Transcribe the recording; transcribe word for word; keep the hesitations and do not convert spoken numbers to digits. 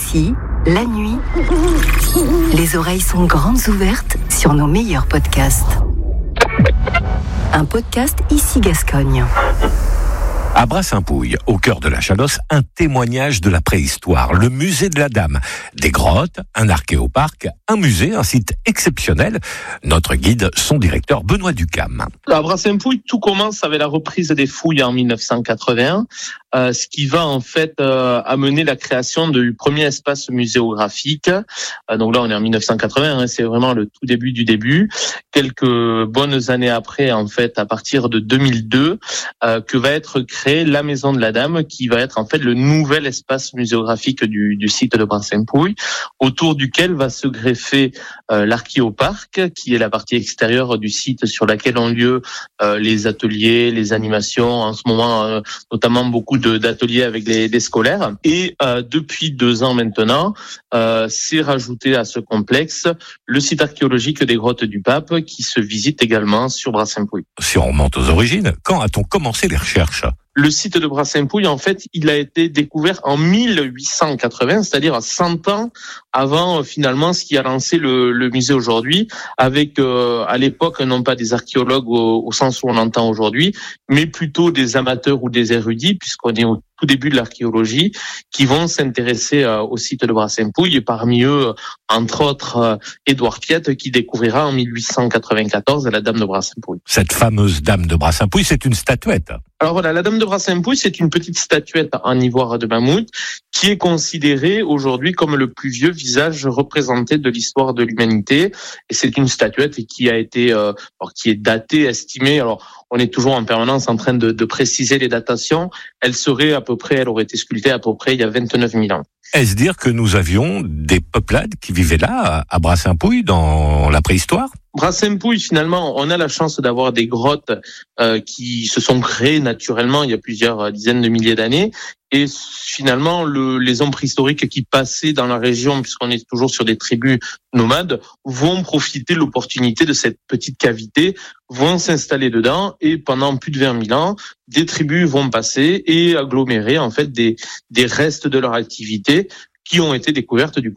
Ici, la nuit, les oreilles sont grandes ouvertes sur nos meilleurs podcasts. Un podcast Ici Gascogne. À Bras-Saint-Pouille, au cœur de la Chalosse, un témoignage de la préhistoire, le musée de la Dame. Des grottes, un archéoparc, un musée, un site exceptionnel. Notre guide, son directeur Benoît Ducam. À Bras-Saint-Pouille, tout commence avec la reprise des fouilles en dix-neuf cent quatre-vingt-un, euh, ce qui va en fait euh, amener la création du premier espace muséographique. Euh, donc là, on est en dix-neuf cent quatre-vingts, hein, c'est vraiment le tout début du début. Quelques bonnes années après, en fait, à partir de deux mille deux, euh, que va être créée la Maison de la Dame, qui va être en fait le nouvel espace muséographique du, du site de Bras-Saint-Pouille, autour duquel va se greffer euh, l'archéoparc, qui est la partie extérieure du site sur laquelle ont lieu euh, les ateliers, les animations, en ce moment euh, notamment beaucoup de, d'ateliers avec les, les scolaires. Et euh, depuis deux ans maintenant, euh, c'est rajouté à ce complexe le site archéologique des grottes du Pape, qui se visite également sur Bras-Saint-Pouille. Si on remonte aux origines, quand a-t-on commencé les recherches ? Le site de Bras-Saint-Pouille, en fait, il a été découvert en mille huit cent quatre-vingts, c'est-à-dire cent ans avant, finalement, ce qui a lancé le, le musée aujourd'hui, avec, euh, à l'époque, non pas des archéologues au, au sens où on l'entend aujourd'hui, mais plutôt des amateurs ou des érudits, puisqu'on est au tout début de l'archéologie, qui vont s'intéresser euh, au site de Bras-Saint-Pouille, et parmi eux, entre autres, euh, Édouard Piette, qui découvrira en mille huit cent quatre-vingt-quatorze la Dame de Bras-Saint-Pouille. Cette fameuse Dame de Bras-Saint-Pouille, c'est une statuette. Alors voilà, la Dame de Bras-Saint-Pouille, c'est une petite statuette en ivoire de mammouth qui est considérée aujourd'hui comme le plus vieux visage représenté de l'histoire de l'humanité. Et c'est une statuette qui a été, euh, alors, qui est datée, estimée. Alors, on est toujours en permanence en train de, de préciser les datations. Elle serait à peu près, elle aurait été sculptée à peu près il y a vingt-neuf mille ans. Est-ce dire que nous avions des peuplades qui vivaient là, à Bras-Saint-Pouille, dans la préhistoire ? Bras-Saint-Pouille, finalement, on a la chance d'avoir des grottes euh, qui se sont créées naturellement il y a plusieurs dizaines de milliers d'années. Et finalement, le, les hommes préhistoriques qui passaient dans la région, puisqu'on est toujours sur des tribus nomades, vont profiter de l'opportunité de cette petite cavité, vont s'installer dedans, et pendant plus de vingt mille ans, des tribus vont passer et agglomérer en fait des, des restes de leur activité qui ont été découvertes du coup